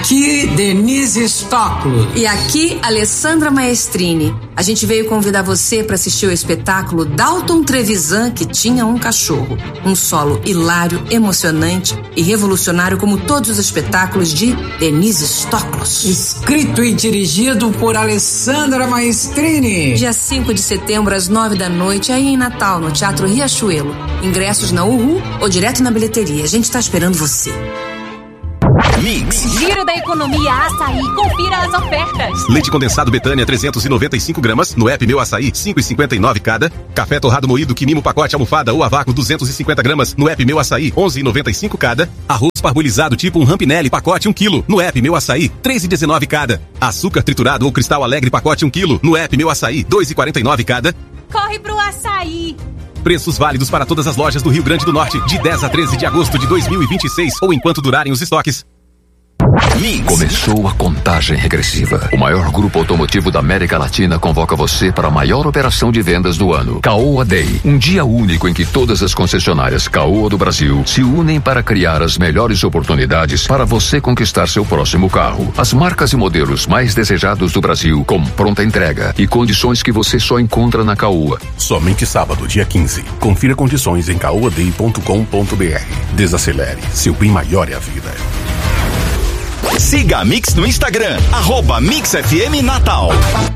Aqui, Denise Stoclo. E aqui, Alessandra Maestrini. A gente veio convidar você para assistir o espetáculo Dalton Trevisan, que tinha um cachorro. Um solo hilário, emocionante e revolucionário como todos os espetáculos de Denise Stoklos. Escrito e dirigido por Alessandra Maestrini. Dia 5 de setembro, às 9 da noite, aí em Natal, no Teatro Riachuelo. Ingressos na Uhu ou direto na bilheteria. A gente tá esperando você. Mix. Giro da Economia Açaí. Confira as ofertas. Leite condensado Betânia 395 gramas. No app Meu Açaí, 5,59 cada. Café torrado moído Quimimo pacote almofada ou a vácuo 250 gramas. No app Meu Açaí, 11,95 cada. Arroz parbolizado tipo um Rampinelli pacote 1 kg. No app Meu Açaí, 3,19 cada. Açúcar triturado ou Cristal Alegre pacote 1 kg. No app Meu Açaí, 2,49 cada. Corre pro Açaí. Preços válidos para todas as lojas do Rio Grande do Norte, de 10 a 13 de agosto de 2026 ou enquanto durarem os estoques. Começou a contagem regressiva. O maior grupo automotivo da América Latina convoca você para a maior operação de vendas do ano, Caoa Day. Um dia único em que todas as concessionárias Caoa do Brasil se unem para criar as melhores oportunidades para você conquistar seu próximo carro. As marcas e modelos mais desejados do Brasil, com pronta entrega e condições que você só encontra na Caoa. Somente sábado, dia 15. Confira condições em caoaday.com.br. Desacelere. Seu bem maior é a vida. Siga a Mix no Instagram, @MixFM Natal.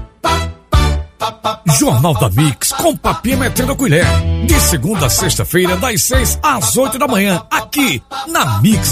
Jornal da Mix com papinha metendo a colher. De segunda a sexta-feira, das 6 às 8 da manhã, aqui na Mix